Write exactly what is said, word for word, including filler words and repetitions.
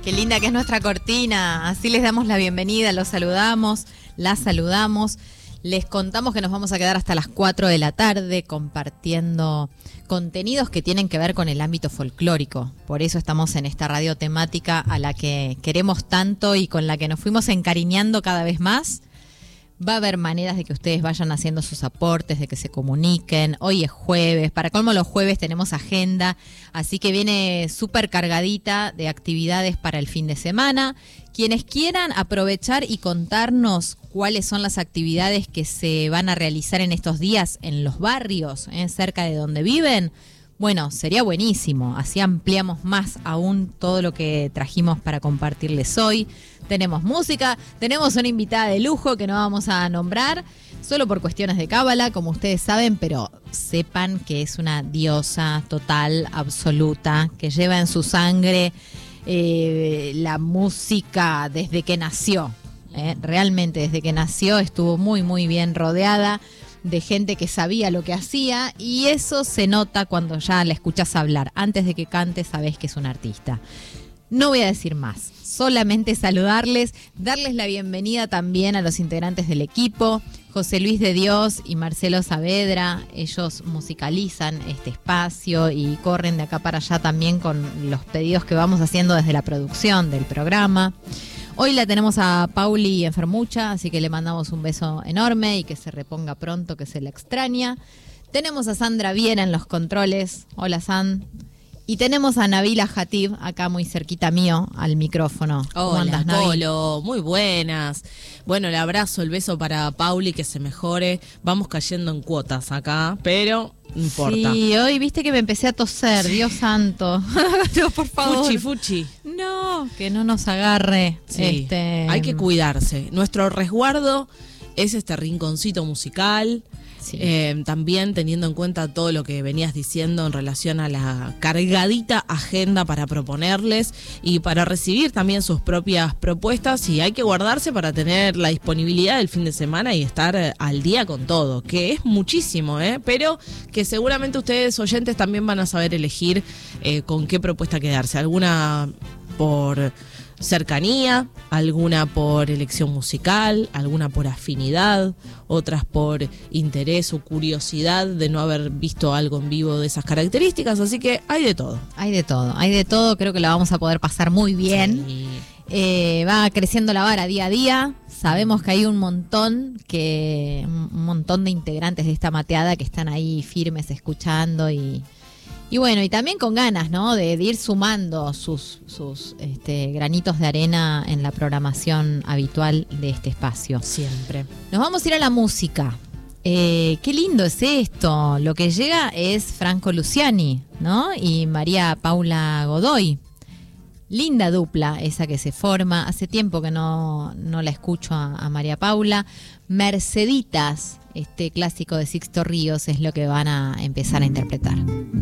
Qué linda que es nuestra cortina. Así les damos la bienvenida, los saludamos, las saludamos. Les contamos que nos vamos a quedar hasta las cuatro de la tarde compartiendo contenidos que tienen que ver con el ámbito folclórico. Por eso estamos en esta radio temática a la que queremos tanto y con la que nos fuimos encariñando cada vez más. Va a haber maneras de que ustedes vayan haciendo sus aportes, de que se comuniquen. Hoy es jueves, para colmo los jueves tenemos agenda, así que viene súper cargadita de actividades para el fin de semana. Quienes quieran aprovechar y contarnos cuáles son las actividades que se van a realizar en estos días en los barrios, ¿eh? cerca de donde viven, bueno, sería buenísimo. Así ampliamos más aún todo lo que trajimos para compartirles hoy. Tenemos música, tenemos una invitada de lujo que no vamos a nombrar, solo por cuestiones de cábala, como ustedes saben, pero sepan que es una diosa total, absoluta, que lleva en su sangre eh, la música desde que nació. Eh, realmente desde que nació estuvo muy, muy bien rodeada de gente que sabía lo que hacía, y eso se nota cuando ya la escuchas hablar. Antes de que cante sabés que es un artista. No voy a decir más, solamente saludarles, darles la bienvenida también a los integrantes del equipo, José Luis de Dios y Marcelo Saavedra. Ellos musicalizan este espacio y corren de acá para allá también con los pedidos que vamos haciendo desde la producción del programa. Hoy la tenemos a Pauli enfermucha, así que le mandamos un beso enorme y que se reponga pronto, que se la extraña. Tenemos a Sandra Viera en los controles. Hola, San. Y tenemos a Nabila Hatib, acá muy cerquita mío, al micrófono. ¿Cómo andas, Polo? Muy buenas. Bueno, el abrazo, el beso para Pauli, que se mejore. Vamos cayendo en cuotas acá, pero no importa. Sí, hoy viste que me empecé a toser, Dios santo. No, por favor. Fuchi, fuchi. No, que no nos agarre. Sí, este... hay que cuidarse. Nuestro resguardo es este rinconcito musical. Sí. Eh, también teniendo en cuenta todo lo que venías diciendo en relación a la cargadita agenda para proponerles y para recibir también sus propias propuestas, y hay que guardarse para tener la disponibilidad del fin de semana y estar eh, al día con todo, que es muchísimo, ¿eh? Pero que seguramente ustedes oyentes también van a saber elegir eh, con qué propuesta quedarse, alguna por cercanía, alguna por elección musical, alguna por afinidad, otras por interés o curiosidad de no haber visto algo en vivo de esas características, así que hay de todo. Hay de todo, hay de todo, creo que la vamos a poder pasar muy bien. Sí. Eh, va creciendo la vara día a día, sabemos que hay un montón, que un montón de integrantes de esta mateada que están ahí firmes escuchando y... Y bueno, y también con ganas, ¿no? De, de ir sumando sus, sus este, granitos de arena en la programación habitual de este espacio. Siempre. Nos vamos a ir a la música. Eh, qué lindo es esto. Lo que llega es Franco Luciani, ¿no? Y María Paula Godoy. Linda dupla esa que se forma. Hace tiempo que no, no la escucho a, a María Paula. Merceditas, este clásico de Sixto Ríos, es lo que van a empezar a interpretar.